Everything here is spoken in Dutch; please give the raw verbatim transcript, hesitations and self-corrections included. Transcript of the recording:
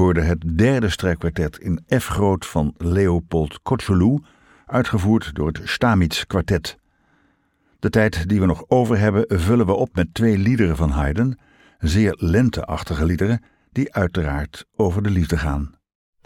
hoorde het derde strijkkwartet in F groot van Leopold Kotzolou, uitgevoerd door het Stamitz kwartet. De tijd die we nog over hebben vullen we op met twee liederen van Haydn, zeer lenteachtige liederen die uiteraard over de liefde gaan.